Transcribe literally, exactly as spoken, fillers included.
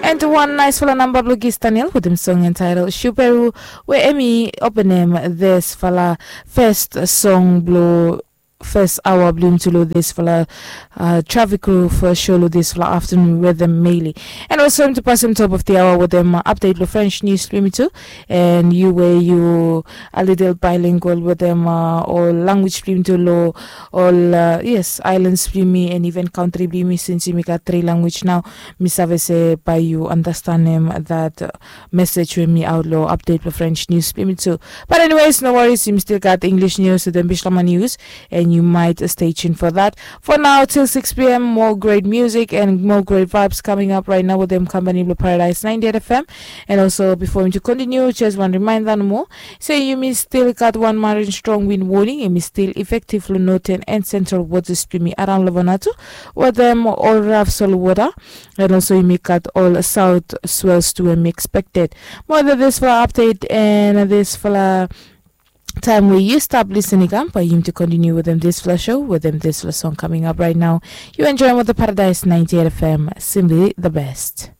And one nice fella number Lugis Daniel with him song entitled Shuperu, where Emmy open him this fella first song blow. First hour bloom to load this for uh, traffic crew for show load this for afternoon with them mainly. And also I'm to pass on top of the hour with them uh, update the French news stream too. And you where you a little bilingual with them uh, or language stream to low all uh, yes island streamy and even country streamy since you make a three language now. Miss say by you understand them that uh, message with me outlaw update the French news stream too. But anyways, no worries, you still got English news to the Bishlama news and you might stay tuned for that. For now, till six p.m., more great music and more great vibes coming up right now with them company Blue Paradise ninety-eight F M. And also, before we to continue, just one reminder no more. Say you may still got one marine strong wind warning and may still effectively noted and central water streaming around Lavanato with them all rough solid water. And also, you may got all south swells to be expected. More than this for update and this for time where you stop listening up for him to continue with them this flash show with them this flash song coming up right now. You enjoy with the Paradise ninety-eight F M, simply the best.